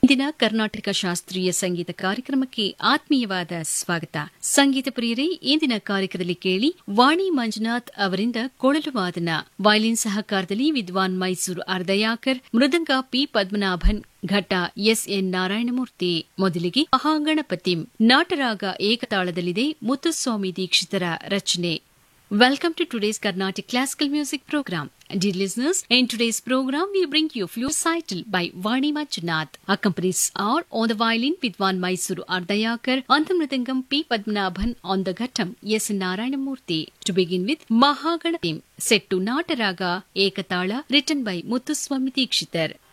ಇಂದಿನ ಕರ್ನಾಟಕ ಶಾಸ್ತ್ರೀಯ ಸಂಗೀತ ಕಾರ್ಯಕ್ರಮಕ್ಕೆ ಆತ್ಮೀಯವಾದ ಸ್ವಾಗತ. ಸಂಗೀತ ಪ್ರಿಯರೇ, ಇಂದಿನ ಕಾರ್ಯಕ್ರಮದಲ್ಲಿ ಕೇಳಿ ವಾಣಿ ಮಂಜುನಾಥ್ ಅವರಿಂದ ಕೊಳಲು ವಾದನ, ವಯಲಿನ್ ಸಹಕಾರದಲ್ಲಿ ವಿದ್ವಾನ್ ಮೈಸೂರು ಅರ್ಧಯಾಕರ್, ಮೃದಂಗ ಪಿ ಪದ್ಮನಾಭನ್, ಘಟ ಎಸ್ಎನ್ ನಾರಾಯಣಮೂರ್ತಿ. ಮೊದಲಿಗೆ ಮಹಾಗಣಪತಿಂ ನಾಟರಾಗ ಏಕತಾಳದಲ್ಲಿದೆ, ಮುತ್ತುಸ್ವಾಮಿ ದೀಕ್ಷಿತರ ರಚನೆ. Welcome to today's Carnatic Classical Music Program. Dear listeners, in today's program we bring you Flute Recital by Vani Manjunath. Accompanies are on the violin Vidwan Mysuru Ardayakar, on the mridangam P. Padmanabhan, on the ghattam S. Narayanamurthy. To begin with, Mahaganathim, set to Nataraga Ekatala, written by Muthuswami Dikshitar.